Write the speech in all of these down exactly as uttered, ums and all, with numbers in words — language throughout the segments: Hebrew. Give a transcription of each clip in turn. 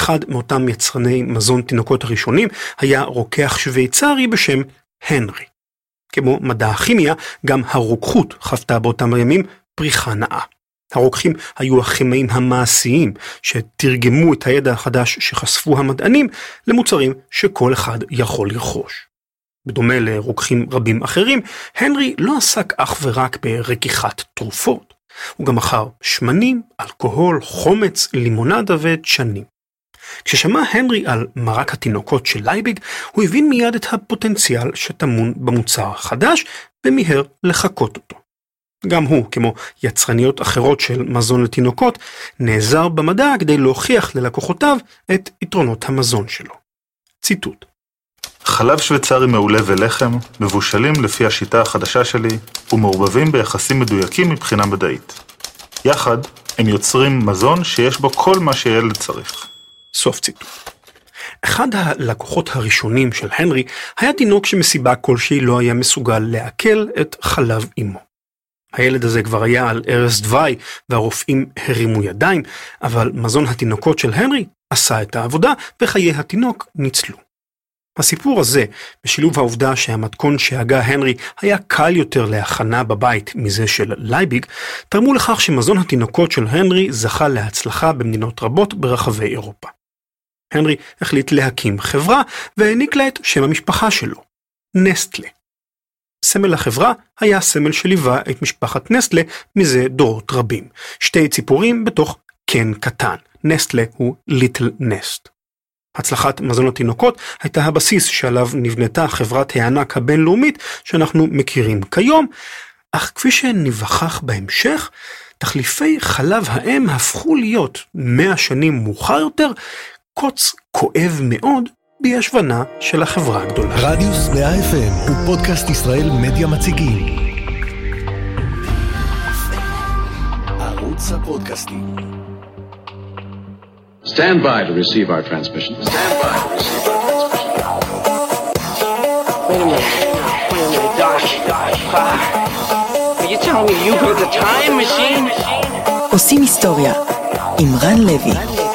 אחד מאותם יצרני מזון תינוקות הראשונים היה רוקח שוויצרי בשם הנרי. כמו מדע הכימיה, גם הרוקחות חוותה באותם הימים פריחה נאה. הרוקחים היו הכימאים המעשיים שתרגמו את הידע החדש שחשפו המדענים למוצרים שכל אחד יכול לרכוש. בדומה לרוקחים רבים אחרים, הנרי לא עסק אך ורק ברקיחת תרופות. הוא גם מכר שמנים, אלכוהול, חומץ, לימונדה ודשנים. כששמע הנרי על מרק התינוקות של לייביג, הוא הבין מיד את הפוטנציאל שטמון במוצר החדש ומיהר לחקות אותו. גם הוא, כמו יצרניות אחרות של מזון לתינוקות, נעזר במדע כדי להוכיח ללקוחותיו את יתרונות המזון שלו. ציטוט: חלב שוויצרי מעולה ולחם מבושלים לפי השיטה החדשה שלי ומעורבבים ביחסים מדויקים מבחינה מדעית. יחד הם יוצרים מזון שיש בו כל מה שילד צריך. סוף ציטוט. אחד הלקוחות הראשונים של הנרי היה תינוק שמסיבה כלשהי לא היה מסוגל לעכל את חלב אמו. הילד הזה כבר היה על ערש דווי והרופאים הרימו ידיים, אבל מזון התינוקות של הנרי עשה את העבודה וחיי התינוק ניצלו. הסיפור הזה, בשילוב העובדה שהמתכון שהגה הנרי היה קל יותר להכנה בבית מזה של לייביג, תרמו לכך שמזון התינוקות של הנרי זכה להצלחה במדינות רבות ברחבי אירופה. הנרי החליט להקים חברה והעניק לה את שם המשפחה שלו, נסטלה. סמל החברה היה סמל שליווה את משפחת נסטלה מזה דורות רבים. שתי ציפורים בתוך קן קטן. נסטלה הוא ליטל נסט. הצלחת מזון התינוקות הייתה הבסיס שעליו נבנתה חברת הענק הבינלאומית שאנחנו מכירים כיום, אך כפי שנבחך בהמשך, תחליפי חלב האם הפכו להיות מאה שנים מאוחר יותר, קוץ כואב מאוד בישבנה של החברה הגדולה. רדיוס מאה אף אם הוא פודקאסט ישראל מדיה מציגים. ערוץ הפודקאסטים. Stand by to receive our transmission. Stand by to receive our transmission. Wait a minute. Wait a minute, Doc. Are you telling me you built a time machine? עושים היסטוריה עם רן לוי.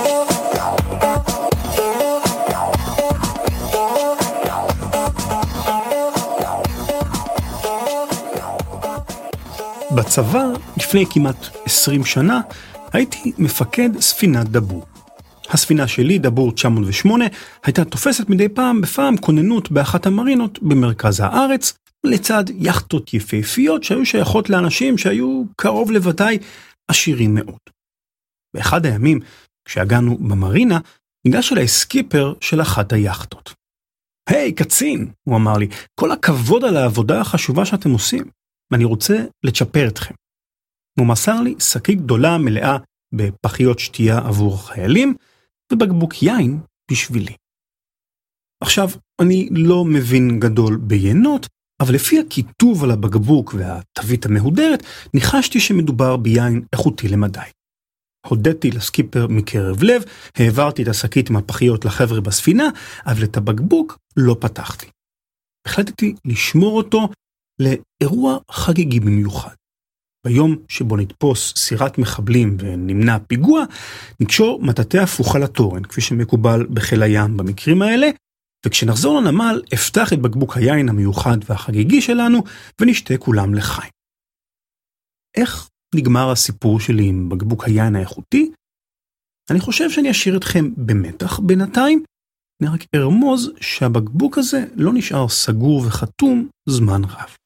בצבא, לפני כמעט עשרים שנה, הייתי מפקד ספינת דבור. הספינה שלי, דבור תשע מאות ושמונה, הייתה תופסת מדי פעם בפעם כוננות באחת המרינות במרכז הארץ, לצד יחטות יפהפיות שהיו שייכות לאנשים שהיו קרוב לוודאי עשירים מאוד. באחד הימים, כשהגענו במרינה, ניגש אליי סקיפר של אחת היחטות. היי, קצין, הוא אמר לי, כל הכבוד על העבודה החשובה שאתם עושים, ואני רוצה לצ'פר אתכם. הוא מסר לי שקית גדולה מלאה בפחיות שתייה עבור חיילים, ובקבוק יין בשבילי. עכשיו, אני לא מבין גדול ביינות, אבל לפי הכיתוב על הבקבוק והתווית המהודרת, ניחשתי שמדובר ביין איכותי למדי. הודיתי לסקיפר מקרב לב, העברתי את השקית עם הפחיות לחבר'ה בספינה, אבל את הבקבוק לא פתחתי. החלטתי לשמור אותו לאירוע חגיגי במיוחד. ביום שבו נתפוס סירת מחבלים ונמנע פיגוע, נקשור מטאטא הפוך על התורן, כפי שמקובל בחיל הים במקרים האלה, וכשנחזור לנמל, אפתח את בקבוק היין המיוחד והחגיגי שלנו, ונשתה כולם לחיים. איך נגמר הסיפור שלי עם בקבוק היין האיכותי? אני חושב שאני אשאיר אתכם במתח בינתיים, אני רק ארמוז שהבקבוק הזה לא נשאר סגור וחתום זמן רב.